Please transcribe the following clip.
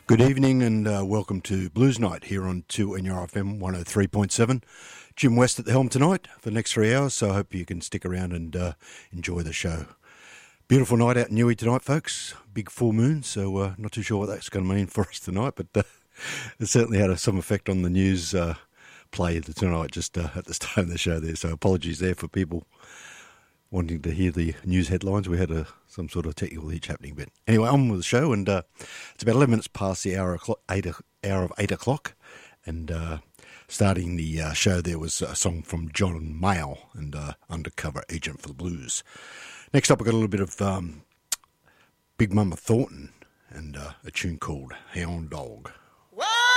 Good evening and welcome to Blues Night here on 2NRFM 103.7. Jim West at the helm tonight for the next 3 hours, so I hope you can stick around and enjoy the show. Beautiful night out in Newey tonight, folks. Big full moon, so not too sure what that's going to mean for us tonight, but it certainly had some effect on the news play tonight just at the start of the show there, so apologies there for people wanting to hear the news headlines. We had some sort of technical hitch happening. But anyway, on with the show, and it's about 11 minutes past the hour of 8 o'clock. And starting the show there was a song from John Mayall and Undercover Agent for the Blues. Next up, I've got a little bit of Big Mama Thornton and a tune called Hound Dog.